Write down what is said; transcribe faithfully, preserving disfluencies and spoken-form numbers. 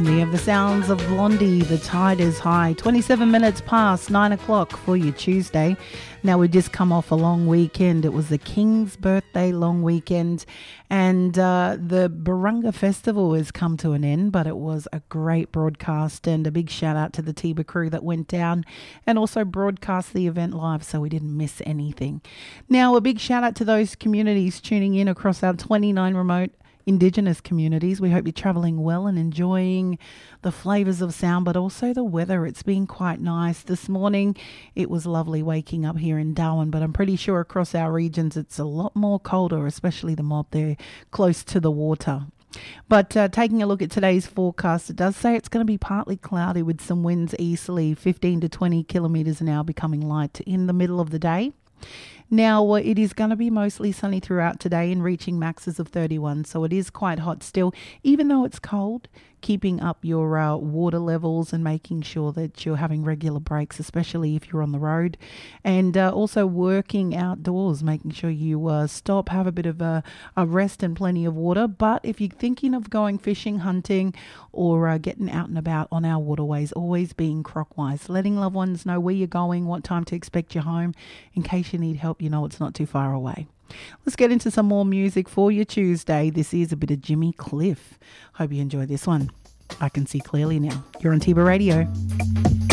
And we have the sounds of Blondie, The Tide is High. twenty-seven minutes past nine o'clock for your Tuesday. Now, we've just come off a long weekend. It was the King's birthday long weekend. And uh, the Barunga Festival has come to an end, but it was a great broadcast. And a big shout out to the Tiba crew that went down and also broadcast the event live so we didn't miss anything. Now, a big shout out to those communities tuning in across our twenty-nine remote Indigenous communities. We hope you're travelling well and enjoying the flavours of sound, but also the weather. It's been quite nice. This morning it was lovely waking up here in Darwin, but I'm pretty sure across our regions it's a lot more colder, especially the mob there close to the water. But uh, taking a look at today's forecast, it does say it's going to be partly cloudy with some winds easily fifteen to twenty kilometres an hour, becoming light in the middle of the day. Now, it is going to be mostly sunny throughout today and reaching maxes of thirty-one, so it is quite hot still, even though it's cold. Keeping up your uh, water levels and making sure that you're having regular breaks, especially if you're on the road, and uh, also working outdoors, making sure you uh, stop, have a bit of a, a rest and plenty of water. But if you're thinking of going fishing, hunting, or uh, getting out and about on our waterways, always being crockwise, letting loved ones know where you're going, what time to expect you home, in case you need help, you know it's not too far away. Let's get into some more music for your Tuesday. This is a bit of Jimmy Cliff. Hope you enjoy this one. I can see clearly now. You're on Tiba Radio.